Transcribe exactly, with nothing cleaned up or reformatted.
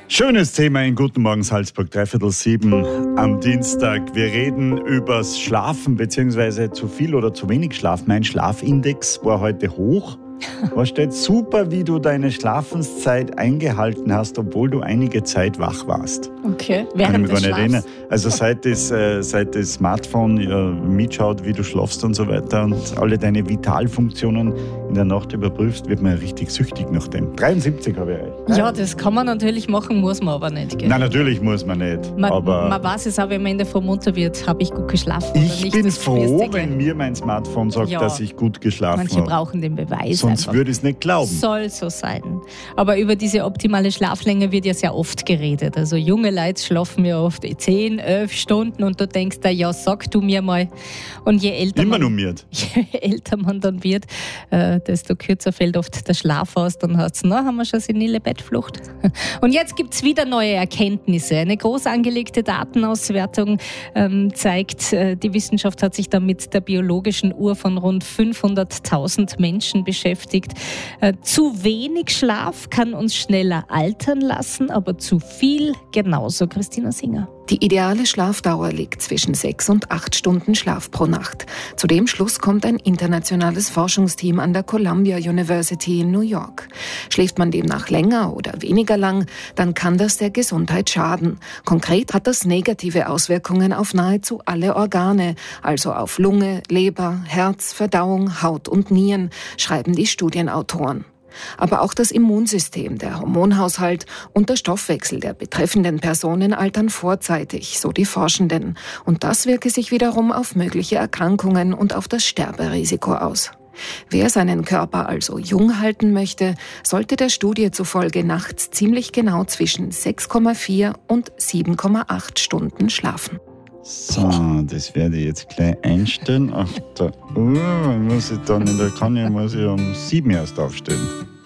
Schönes Thema in Guten Morgen Salzburg, dreiviertel sieben am Dienstag. Wir reden übers Schlafen, beziehungsweise zu viel oder zu wenig Schlaf. Mein Schlafindex war heute hoch. Da steht super, wie du deine Schlafenszeit eingehalten hast, obwohl du einige Zeit wach warst. Okay, Kann ich während mich des gar nicht erinnern. Schlafs. Also seit das, äh, seit das Smartphone ja, mitschaut, wie du schlafst und so weiter und alle deine Vitalfunktionen in der Nacht überprüfst, wird man ja richtig süchtig nach dem. dreiundsiebzig habe ich euch. Ja, das kann man natürlich machen, muss man aber nicht. Gell? Nein, natürlich muss man nicht. Man, aber man weiß es auch, wenn man in der Früh munter wird, habe ich gut geschlafen oder ich nicht. bin Das froh, spürst du wenn gleich. mir mein Smartphone sagt, Ja. dass ich gut geschlafen Manche habe. brauchen den Beweis. Sonst einfach. würde ich es nicht glauben. Soll so sein. Aber über diese optimale Schlaflänge wird ja sehr oft geredet. Also junge Leute schlafen ja oft zehn, elf Stunden und du denkst da, ja, sag du mir mal. Und je älter, Immer man, normiert. je älter man dann wird, äh, desto kürzer fällt oft der Schlaf aus. Dann heißt es, na, haben wir schon senile Bettflucht. Und jetzt gibt es wieder neue Erkenntnisse. Eine groß angelegte Datenauswertung ähm, zeigt, äh, die Wissenschaft hat sich da mit der biologischen Uhr von rund fünfhunderttausend Menschen beschäftigt. Äh, zu wenig Schlaf kann uns schneller altern lassen, aber zu viel genauso. Christina Singer. Die ideale Schlafdauer liegt zwischen sechs und acht Stunden Schlaf pro Nacht. Zu dem Schluss kommt ein internationales Forschungsteam an der Columbia University in New York. Schläft man demnach länger oder weniger lang, dann kann das der Gesundheit schaden. Konkret hat das negative Auswirkungen auf nahezu alle Organe, also auf Lunge, Leber, Herz, Verdauung, Haut und Nieren, schreiben die Studienautoren. Aber auch das Immunsystem, der Hormonhaushalt und der Stoffwechsel der betreffenden Personen altern vorzeitig, so die Forschenden. Und das wirke sich wiederum auf mögliche Erkrankungen und auf das Sterberisiko aus. Wer seinen Körper also jung halten möchte, sollte der Studie zufolge nachts ziemlich genau zwischen sechs Komma vier und sieben Komma acht Stunden schlafen. So, das werde ich jetzt gleich einstellen auf der Uhr. Muss ich dann in der Kanye muss ich um sieben erst aufstehen.